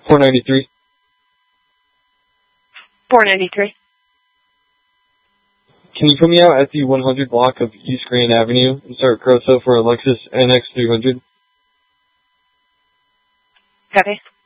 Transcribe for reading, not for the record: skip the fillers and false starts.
493. 493. Can you put me out at the 100 block of East Grand Avenue and start Grosso for a Lexus NX 300? Copy.